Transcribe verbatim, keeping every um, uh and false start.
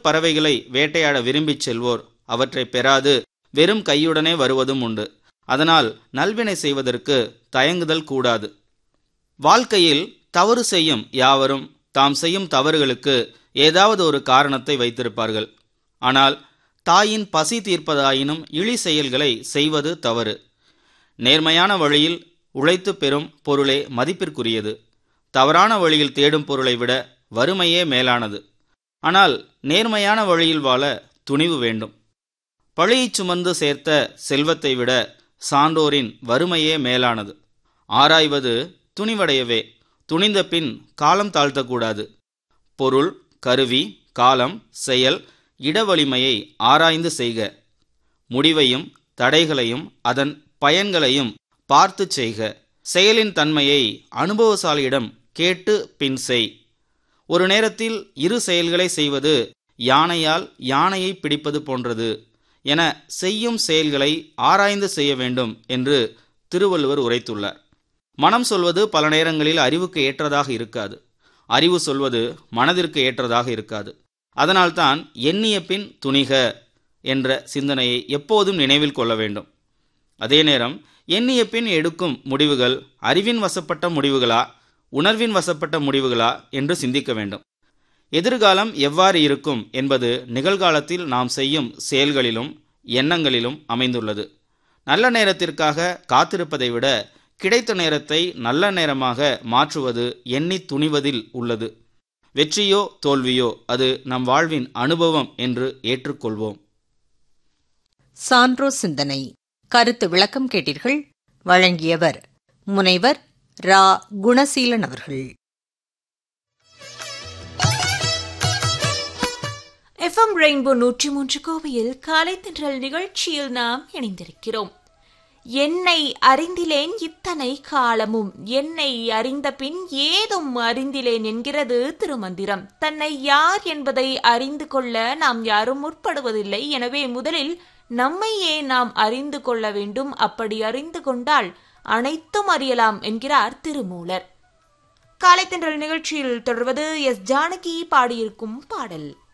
பறவைகளை வேட்டையாட விரும்பிச் செல்வோர் அவற்றை பெறாது வெறும் கையுடனே வருவதும் உண்டு. அதனால் நல்வினை செய்வதற்கு தயங்குதல் கூடாது. வாழ்க்கையில் தவறு செய்யும் யாவரும் தாம் செய்யும் தவறுகளுக்கு ஏதாவது ஒரு காரணத்தை வைத்திருப்பார்கள். ஆனால் தாயின் பசி தீர்ப்பதாயினும் இழி செயல்களை செய்வது தவறு. நேர்மையான வழியில் உழைத்து பெறும் பொருளே மதிப்பிற்குரியது. தவறான வழியில் தேடும் பொருளை விட வறுமையே மேலானது. ஆனால் நேர்மையான வழியில் வாழ துணிவு வேண்டும். பழியைச் சுமந்து சேர்த்த செல்வத்தை விட சான்றோரின் வறுமையே மேலானது. ஆராய்வது துணிவடையவே, துணிந்த பின் காலம் தாழ்த்தக்கூடாது. பொருள், கருவி, காலம், செயல், இடவலிமையை ஆராய்ந்து செய்க. முடிவையும் தடைகளையும் அதன் பயன்களையும் பார்த்து செய்க. செயலின் தன்மையை அனுபவசாலியிடம் கேட்டு பின் செய். ஒரு நேரத்தில் இரு செயல்களை செய்வது யானையால் யானையை பிடிப்பது போன்றது என செய்யும் செயல்களை ஆராய்ந்து செய்ய வேண்டும் என்று திருவள்ளுவர் உரைத்துள்ளார். மனம் சொல்வது பல நேரங்களில் அறிவுக்கு ஏற்றதாக இருக்காது. அறிவு சொல்வது மனதிற்கு ஏற்றதாக இருக்காது. அதனால்தான் எண்ணிய பின் துணிக என்ற சிந்தனையை எப்போதும் நினைவில் கொள்ள வேண்டும். அதே நேரம் எண்ணிய பின் எடுக்கும் முடிவுகள் அறிவின் வசப்பட்ட முடிவுகளா, உணர்வின் வசப்பட்ட முடிவுகளா என்று சிந்திக்க வேண்டும். எதிர்காலம் எவ்வாறு இருக்கும் என்பது நிகழ்காலத்தில் நாம் செய்யும் செயல்களிலும் எண்ணங்களிலும் அமைந்துள்ளது. நல்ல நேரத்திற்காக காத்திருப்பதை விட கிடைத்த நேரத்தை நல்ல நேரமாக மாற்றுவது எண்ணி துணிவதில் உள்ளது. வெற்றியோ தோல்வியோ அது நம் வாழ்வின் அனுபவம் என்று ஏற்றுக்கொள்வோம். சான்றோ சிந்தனை கருத்து விளக்கம் கேட்டீர்கள். வழங்கியவர் முனைவர் ரா. குணசீலன் அவர்கள். எஃப்எம் ரெயின்போ நூற்றி மூன்று கோவையில் காலை தென்றல் நிகழ்ச்சியில் நாம் இணைந்திருக்கிறோம். என்னை அறிந்திலேன் இத்தனை காலமும், என்னை அறிந்த பின் ஏதும் அறிந்திலேன் என்கிறது திருமந்திரம். தன்னை யார் என்பதை அறிந்து கொள்ள நாம் யாரும் முற்படுவதில்லை. எனவே முதலில் நம்மையே நாம் அறிந்து கொள்ள வேண்டும். அப்படி அறிந்து கொண்டால் அனைத்தும் அறியலாம் என்கிறார் திருமூலர். காலை தென்றல் நிகழ்ச்சியில் தொடர்வது எஸ் ஜானகி பாடியிருக்கும் பாடல்.